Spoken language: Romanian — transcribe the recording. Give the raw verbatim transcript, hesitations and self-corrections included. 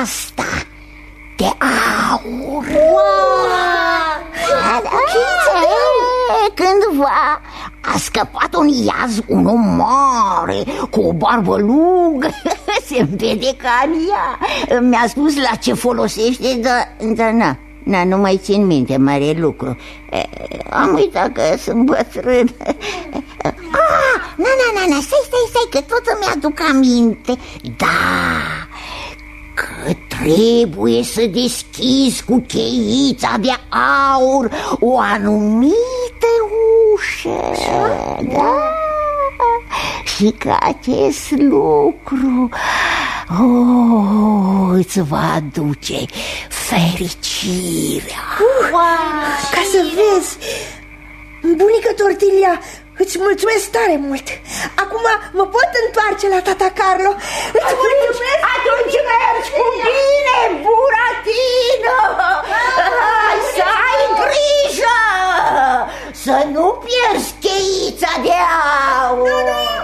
asta de aur. Wow! Cândva a scăpat un iaz un om mare cu o barbă lungă. Se vede ca în ea. Mi-a spus la ce folosește, dar da, na, na, nu mai țin minte mare lucru. Am uitat că sunt bătrân. Ah, na, na, na, na, stai, stai, stai, că tot îmi aduc aminte. Da, că trebuie să deschizi cu cheița de aur o anumită ușă. Da? Și că acest lucru oh, îți va aduce fericirea. uh, wow. Ca să vezi, bunică Tortilia, îți mulțumesc tare mult. Acum mă pot întoarce la tata Carlo. Îți mulțumesc. Atunci mergi cu bine, Buratino. Să ai grijă să nu pierzi cheița de aur. Nu, nu.